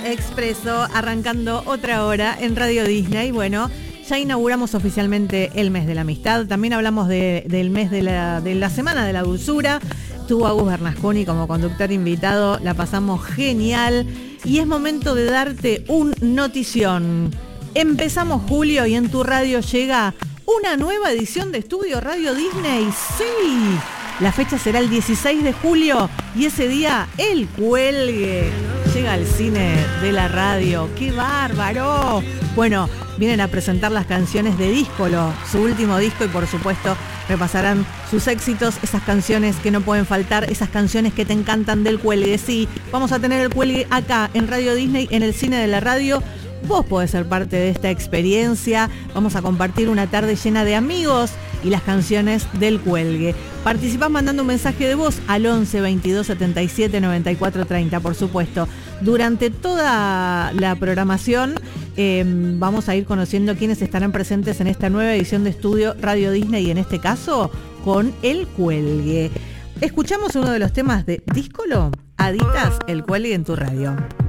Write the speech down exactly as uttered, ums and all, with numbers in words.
Expreso, arrancando otra hora en Radio Disney. Bueno, ya inauguramos oficialmente el mes de la amistad. También hablamos de, del mes de la, de la semana de la dulzura. Tuvo Agus Bernasconi como conductor invitado. La pasamos genial. Y es momento de darte un notición. Empezamos julio y en tu radio llega una nueva edición de Estudio Radio Disney. ¡Sí! La fecha será el dieciséis de julio y ese día El Cuelgue llega al cine de la radio. ¡Qué bárbaro! Bueno, vienen a presentar las canciones de Díscolo, su último disco, y por supuesto repasarán sus éxitos, esas canciones que no pueden faltar, esas canciones que te encantan del Cuelgue. Sí, vamos a tener El Cuelgue acá en Radio Disney, en el cine de la radio. Vos podés ser parte de esta experiencia. Vamos a compartir una tarde llena de amigos y las canciones del Cuelgue. Participás mandando un mensaje de voz al once veintidós setenta y siete noventa y cuatro treinta, por supuesto. Durante toda la programación eh, vamos a ir conociendo quiénes estarán presentes en esta nueva edición de Estudio Radio Disney, y en este caso con El Cuelgue. Escuchamos uno de los temas de Díscolo. Aditas, El Cuelgue en tu radio.